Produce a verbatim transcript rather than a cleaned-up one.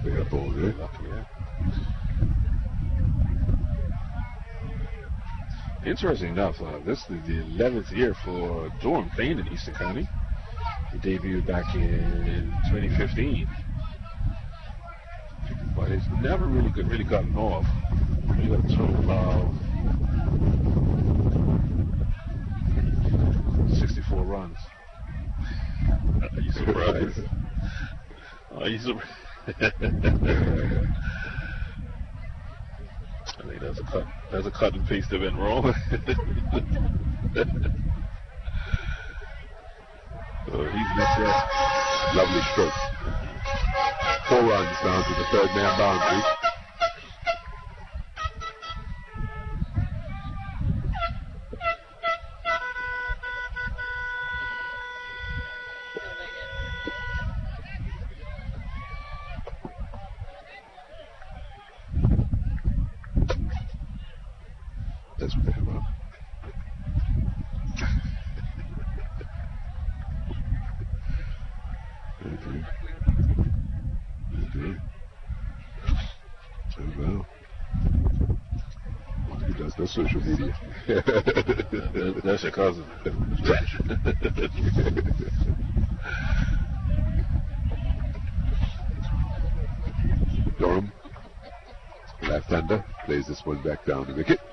Fair ball there. Lucky, yeah. Interesting enough, uh, this is the eleventh year for Durham playing in Eastern County. He debuted back in twenty fifteen, but it's never really good, really gotten off. We got a total of sixty-four runs. Are you surprised? Are you surprised? I think that's a cut. That's a cut and paste that went wrong. So he's missed that. Lovely stroke. Four runs down to the third man boundary. That's what they have up. Mm-hmm. Mm-hmm. Oh, well. He does no social media. that, that's your cousin. Durham, left-hander, plays this one back down to wicket.